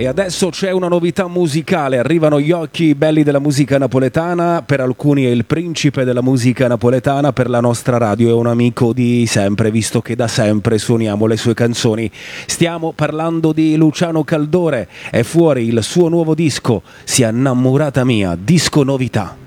E adesso c'è una novità musicale, arrivano gli occhi belli della musica napoletana, per alcuni è il principe della musica napoletana, per la nostra radio è un amico di sempre, visto che da sempre suoniamo le sue canzoni. Stiamo parlando di Luciano Caldore, è fuori il suo nuovo disco, Sia innamorata mia, disco novità.